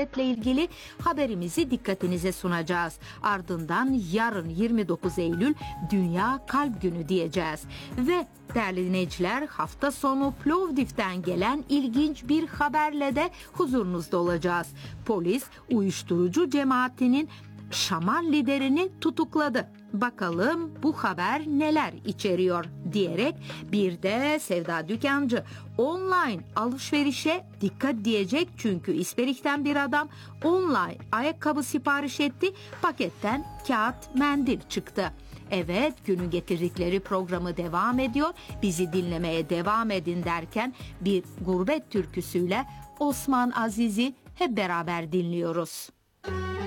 ticaretle ilgili haberimizi dikkatinize sunacağız. Ardından yarın 29 Eylül Dünya Kalp Günü diyeceğiz. Ve değerli dinleyiciler, hafta sonu Plovdiv'den gelen ilginç bir haberle de huzurunuzda olacağız. Polis uyuşturucu cemaatinin şaman liderini tutukladı. Bakalım bu haber neler içeriyor diyerek bir de Sevda Dükancı online alışverişe dikkat diyecek, çünkü İsperik'ten bir adam online ayakkabı sipariş etti, paketten kağıt mendil çıktı. Evet, günün getirdikleri programı devam ediyor. Bizi dinlemeye devam edin derken bir gurbet türküsüyle Osman Aziz'i hep beraber dinliyoruz.